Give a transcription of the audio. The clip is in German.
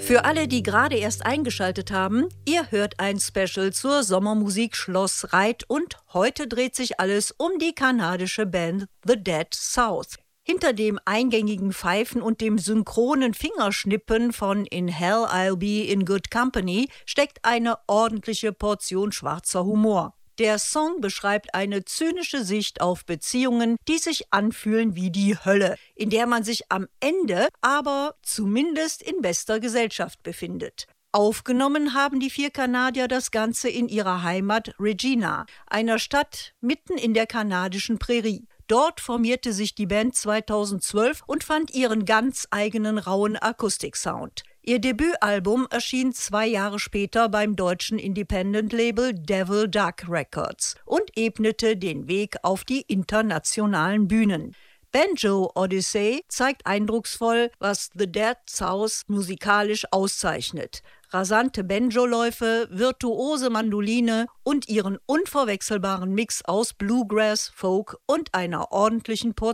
Für alle, die gerade erst eingeschaltet haben, ihr hört ein Special zur Sommermusik Schloss Reit und heute dreht sich alles um die kanadische Band The Dead South. Hinter dem eingängigen Pfeifen und dem synchronen Fingerschnippen von In Hell I'll Be in Good Company steckt eine ordentliche Portion schwarzer Humor. Der Song beschreibt eine zynische Sicht auf Beziehungen, die sich anfühlen wie die Hölle, in der man sich am Ende aber zumindest in bester Gesellschaft befindet. Aufgenommen haben die 4 Kanadier das Ganze in ihrer Heimat Regina, einer Stadt mitten in der kanadischen Prärie. Dort formierte sich die Band 2012 und fand ihren ganz eigenen rauen Akustiksound. Ihr Debütalbum erschien 2 Jahre später beim deutschen Independent-Label Devil Duck Records und ebnete den Weg auf die internationalen Bühnen. Banjo Odyssey zeigt eindrucksvoll, was The Dead South musikalisch auszeichnet. Rasante Banjoläufe, virtuose Mandoline und ihren unverwechselbaren Mix aus Bluegrass, Folk und einer ordentlichen Portion